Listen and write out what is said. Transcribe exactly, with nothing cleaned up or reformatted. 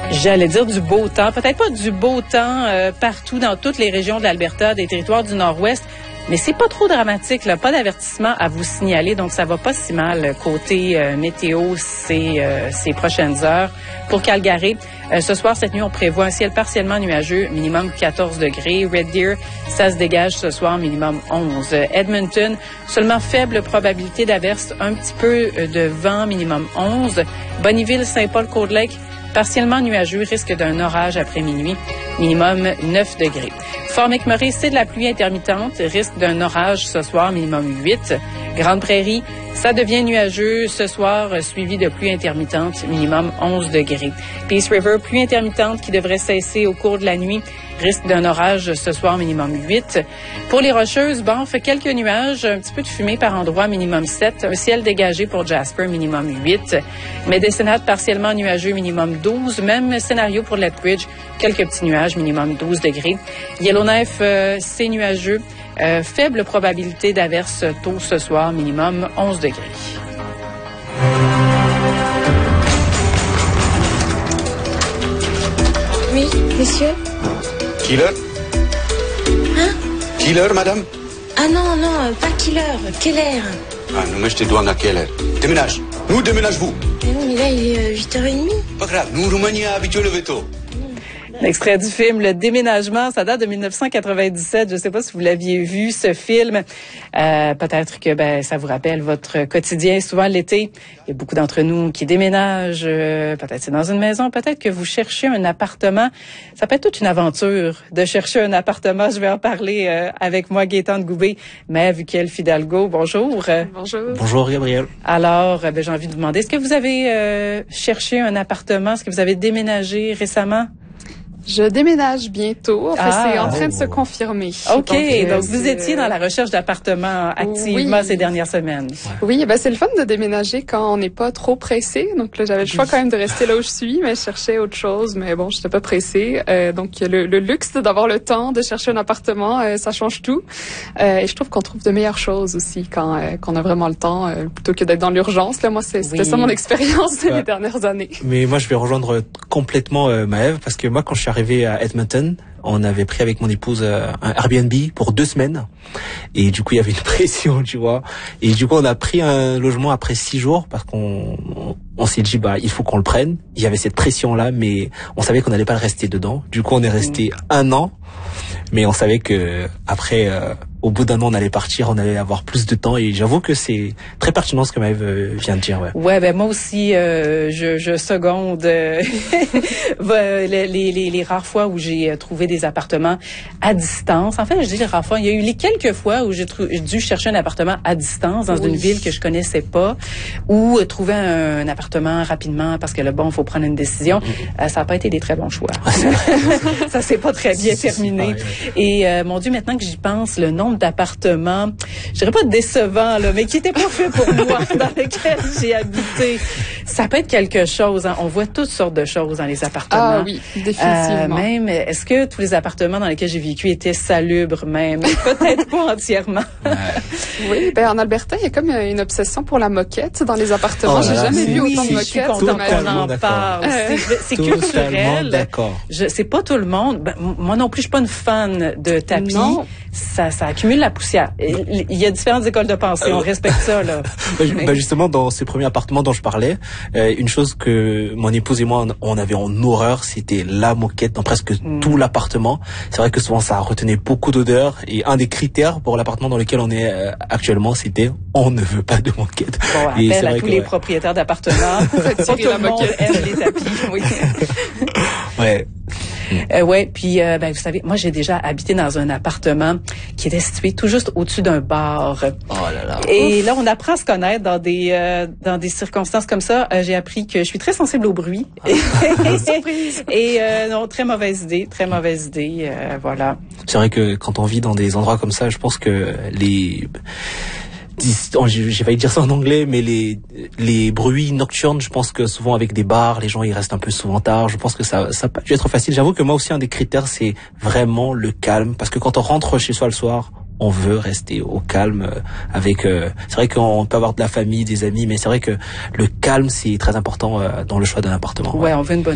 J'allais dire du beau temps. Peut-être pas du beau temps euh, partout dans toutes les régions de l'Alberta, des territoires du Nord-Ouest, mais c'est pas trop dramatique, là. Pas d'avertissement à vous signaler, donc ça va pas si mal côté euh, météo ces, euh, ces prochaines heures. Pour Calgary, euh, ce soir, cette nuit, on prévoit un ciel partiellement nuageux, minimum quatorze degrés. Red Deer, ça se dégage ce soir, minimum onze. Edmonton, seulement faible probabilité d'averse, un petit peu de vent, minimum onze. Bonnyville, Saint-Paul-Cold Lake, partiellement nuageux, risque d'un orage après minuit, minimum neuf degrés. Fort McMurray, c'est de la pluie intermittente, risque d'un orage ce soir, minimum huit. Grande Prairie, ça devient nuageux ce soir, suivi de pluie intermittente, minimum onze degrés. Peace River, pluie intermittente qui devrait cesser au cours de la nuit, risque d'un orage ce soir, minimum huit. Pour les Rocheuses, Banff, quelques nuages, un petit peu de fumée par endroit, minimum sept. Un ciel dégagé pour Jasper, minimum huit. Medicine partiellement nuageux, minimum douze. Même scénario pour Lethbridge, quelques petits nuages, minimum douze degrés. Yellowknife, euh, c'est nuageux. Euh, faible probabilité d'averse tôt ce soir, minimum onze degrés. Oui, monsieur? Killer? Hein? Killer, madame? Ah non, non, pas Killer, Keller. Ah, nous, mais je te dois à Keller. Déménage. Nous, déménage-vous. Mais oui, mais là, il est huit heures trente. Pas grave, nous, Roumanie, habitués le veto. L'extrait du film Le Déménagement, ça date de dix-neuf cent quatre-vingt-dix-sept. Je ne sais pas si vous l'aviez vu, ce film. Euh, peut-être que ben ça vous rappelle votre quotidien. Souvent l'été, il y a beaucoup d'entre nous qui déménagent. Euh, peut-être c'est dans une maison, peut-être que vous cherchez un appartement. Ça peut être toute une aventure de chercher un appartement. Je vais en parler euh, avec moi, Gaétane Goubé, Maeve Fidalgo. Bonjour. Bonjour. Bonjour, Gabriel. Alors, ben, j'ai envie de vous demander, est-ce que vous avez euh, cherché un appartement? Est-ce que vous avez déménagé récemment? Je déménage bientôt. En fait, ah, c'est en train oh. de se confirmer. OK. Donc, euh, donc vous c'est... étiez dans la recherche d'appartements activement oui. ces dernières semaines. Oui, ben c'est le fun de déménager quand on n'est pas trop pressé. Donc là, j'avais le choix quand même de rester là où je suis, mais je cherchais autre chose. Mais bon, j'étais pas pressée. Euh, donc le, le luxe d'avoir le temps de chercher un appartement, euh, ça change tout. Euh, et je trouve qu'on trouve de meilleures choses aussi quand euh, qu'on a vraiment le temps, euh, plutôt que d'être dans l'urgence. Là, moi, c'est, c'était oui. ça mon expérience ouais. les dernières années. Mais moi, je vais rejoindre complètement euh, Maeve, parce que moi, quand je suis arrivé à Edmonton, on avait pris avec mon épouse euh, un Airbnb pour deux semaines. Et du coup, il y avait une pression, tu vois. Et du coup, on a pris un logement après six jours parce qu'on on, on s'est dit, bah, il faut qu'on le prenne. Il y avait cette pression-là, mais on savait qu'on n'allait pas le rester dedans. Du coup, on est resté mmh. un an. Mais on savait que après, euh, au bout d'un an, on allait partir, on allait avoir plus de temps. Et j'avoue que c'est très pertinent ce que Maëve vient de dire. Ouais, ouais ben moi aussi, euh, je, je seconde euh, les, les, les rares fois où j'ai trouvé des appartements à distance. En fait, je dis les rares fois, il y a eu les quelques fois où j'ai, trou- j'ai dû chercher un appartement à distance dans oui. une ville que je connaissais pas, ou euh, trouver un, un appartement rapidement parce que là, bon, il faut prendre une décision. Euh, ça n'a pas été des très bons choix. Ça s'est pas très bien terminé. Et euh, mon Dieu, maintenant que j'y pense, le nombre d'appartements, je dirais pas décevant, là, mais qui n'étaient pas faits pour moi, dans lesquels j'ai habité. Ça peut être quelque chose. Hein. On voit toutes sortes de choses dans les appartements. Ah oui, définitivement. Euh, même, est-ce que tous les appartements dans lesquels j'ai vécu étaient salubres même? Peut-être pas entièrement. Ouais. Oui, ben en Alberta, il y a comme une obsession pour la moquette dans les appartements. Oh j'ai là, jamais vu oui, autant de moquettes. Je suis contente qu'on en d'accord. parle. Euh, c'est, c'est culturel. D'accord. Je, c'est pas tout le monde. Ben, moi non plus, je suis pas une fan de tapis. Non. Ça, ça accumule la poussière. Il y a différentes écoles de pensée. On respecte ça, là. Bah, justement, dans ces premiers appartements dont je parlais, euh, une chose que mon épouse et moi, on avait en horreur, c'était la moquette dans presque mm. tout l'appartement. C'est vrai que souvent, ça retenait beaucoup d'odeur. Et un des critères pour l'appartement dans lequel on est euh, actuellement, c'était on ne veut pas de moquette. Bon, appel et c'est à vrai tous que, les ouais. propriétaires d'appartements. Pas tout le monde aime les tapis. Oui. Ouais. Euh, ouais, puis euh, ben vous savez, moi j'ai déjà habité dans un appartement qui était situé tout juste au-dessus d'un bar. Oh là là. Et là, on apprend à se connaître dans des euh, dans des circonstances comme ça. Euh, j'ai appris que je suis très sensible au bruit. Surprise. Et euh, non, très mauvaise idée, très mauvaise idée. Euh, voilà. C'est vrai que quand on vit dans des endroits comme ça, je pense que les j'ai failli dire ça en anglais, mais les les bruits nocturnes, je pense que souvent avec des bars, les gens ils restent un peu souvent tard. Je pense que ça ça peut être facile. J'avoue que moi aussi un des critères c'est vraiment le calme, parce que quand on rentre chez soi le soir, on veut rester au calme avec euh, c'est vrai qu'on peut avoir de la famille, des amis, mais c'est vrai que le calme c'est très important euh, dans le choix d'un appartement. Ouais, ouais, on veut une bonne